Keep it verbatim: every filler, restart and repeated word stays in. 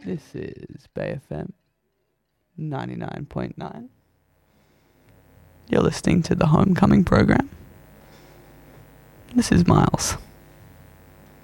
This is Bay F M ninety-nine point nine. You're listening to the Homecoming program. This is Miles.